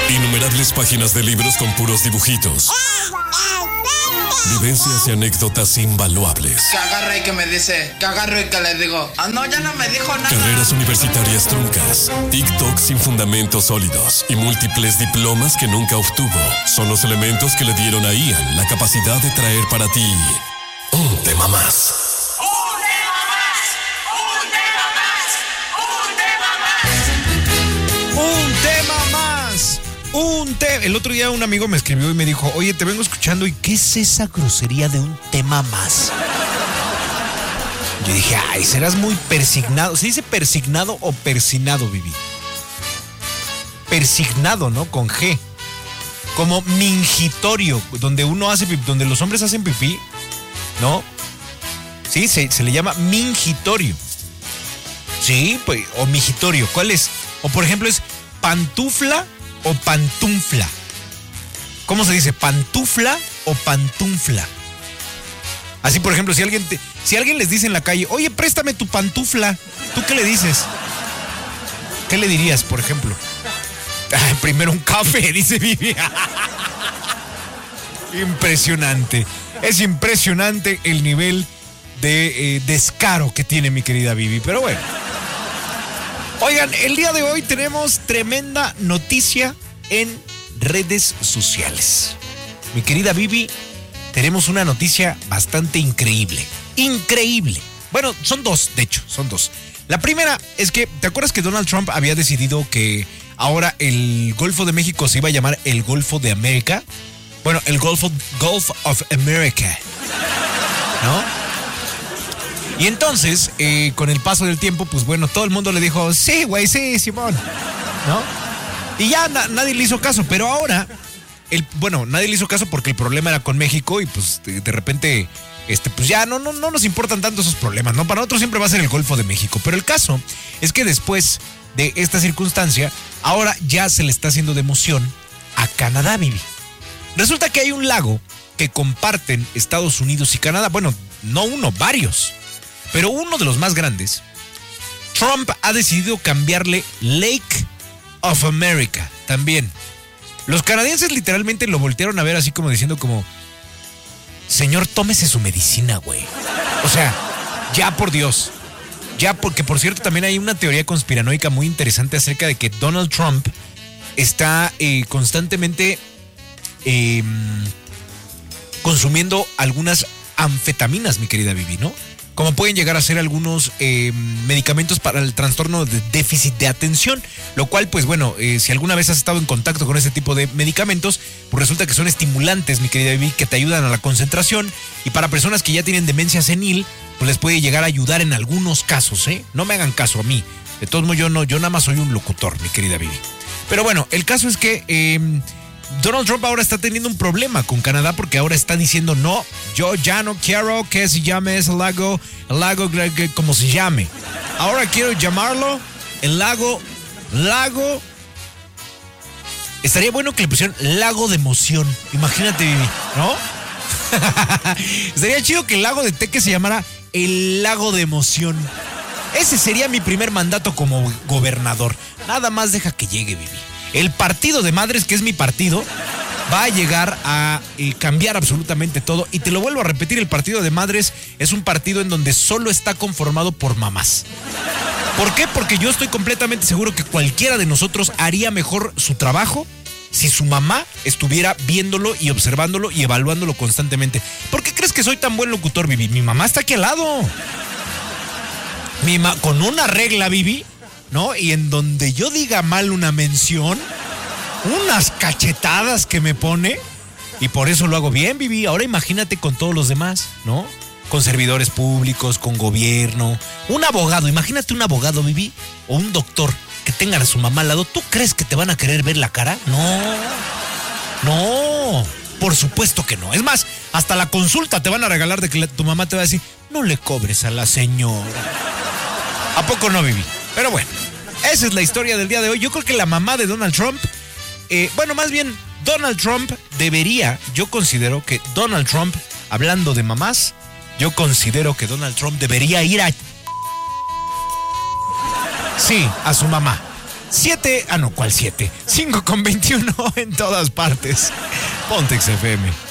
Innumerables páginas de libros con puros dibujitos. Vivencias y anécdotas invaluables. Que agarra y que me dice, que agarro y que le digo, no, ya no me dijo nada. Carreras universitarias truncas, TikTok sin fundamentos sólidos y múltiples diplomas que nunca obtuvo son los elementos que le dieron a Ian la capacidad de traer para ti un tema más. El otro día un amigo me escribió y me dijo, oye, te vengo escuchando y ¿qué es esa grosería de un tema más? Yo dije, ay, serás muy persignado. ¿Se dice persignado o persinado, Vivi? Persignado, ¿no? Con G. Como mingitorio, donde donde los hombres hacen pipí, ¿no? Sí, se le llama mingitorio. Sí, pues, o mingitorio. ¿Cuál es? O por ejemplo es pantufla o pantufla. ¿Cómo se dice? ¿Pantufla o pantufla? Así, por ejemplo, si alguien les dice en la calle, oye, préstame tu pantufla, ¿tú qué le dices? ¿Qué le dirías, por ejemplo? Primero un café, dice Vivi. Impresionante. Es impresionante el nivel de descaro que tiene mi querida Vivi, pero bueno. Oigan, el día de hoy tenemos tremenda noticia en redes sociales. Mi querida Vivi, tenemos una noticia bastante increíble. Increíble. Bueno, son dos, de hecho, son dos. La primera es que, ¿te acuerdas que Donald Trump había decidido que ahora el Golfo de México se iba a llamar el Golfo de América? Bueno, el Gulf of America, ¿no? Y entonces, con el paso del tiempo, pues bueno, todo el mundo le dijo, sí, güey, sí, Simón, ¿no? Y ya nadie le hizo caso, pero ahora, nadie le hizo caso porque el problema era con México y pues de repente, pues ya no nos importan tanto esos problemas, ¿no? Para nosotros siempre va a ser el Golfo de México, pero el caso es que después de esta circunstancia, ahora ya se le está haciendo de emoción a Canadá, Vivi. Resulta que hay un lago que comparten Estados Unidos y Canadá, bueno, no uno, varios. Pero uno de los más grandes, Trump ha decidido cambiarle Lake of America también. Los canadienses literalmente lo voltearon a ver así como diciendo como, señor, tómese su medicina, güey. O sea, ya por Dios. Ya porque, por cierto, también hay una teoría conspiranoica muy interesante acerca de que Donald Trump está constantemente consumiendo algunas anfetaminas, mi querida Vivi, ¿no? Como pueden llegar a ser algunos medicamentos para el trastorno de déficit de atención, lo cual, pues bueno, si alguna vez has estado en contacto con ese tipo de medicamentos, pues resulta que son estimulantes, mi querida Vivi, que te ayudan a la concentración, y para personas que ya tienen demencia senil, pues les puede llegar a ayudar en algunos casos, ¿eh? No me hagan caso a mí, de todos modos yo nada más soy un locutor, mi querida Vivi. Pero bueno, el caso es que Donald Trump ahora está teniendo un problema con Canadá porque ahora está diciendo, no, yo ya no quiero que se llame ese lago como se llame. Ahora quiero llamarlo el lago. Estaría bueno que le pusieran lago de emoción. Imagínate, Vivi, ¿no? Estaría chido que el lago de Teque se llamara el lago de emoción. Ese sería mi primer mandato como gobernador. Nada más deja que llegue, Vivi. El partido de madres, que es mi partido, va a llegar a cambiar absolutamente todo. Y te lo vuelvo a repetir, el partido de madres es un partido en donde solo está conformado por mamás. ¿Por qué? Porque yo estoy completamente seguro que cualquiera de nosotros haría mejor su trabajo si su mamá estuviera viéndolo y observándolo y evaluándolo constantemente. ¿Por qué crees que soy tan buen locutor, Vivi? Mi mamá está aquí al lado. Con una regla, Vivi, ¿no? Y en donde yo diga mal una mención, unas cachetadas que me pone, y por eso lo hago bien, Vivi. Ahora imagínate con todos los demás, ¿no? Con servidores públicos, con gobierno, un abogado. Imagínate un abogado, Vivi, o un doctor que tengan a su mamá al lado. ¿Tú crees que te van a querer ver la cara? No, por supuesto que no. Es más, hasta la consulta te van a regalar de que tu mamá te va a decir, no le cobres a la señora. ¿A poco no, Vivi? Pero bueno, esa es la historia del día de hoy. Yo creo que la mamá de Donald Trump, más bien Donald Trump yo considero que Donald Trump, hablando de mamás, yo considero que Donald Trump debería ir a su mamá. 7, ¿cuál 7? 5 con 21 en todas partes. Pontex FM.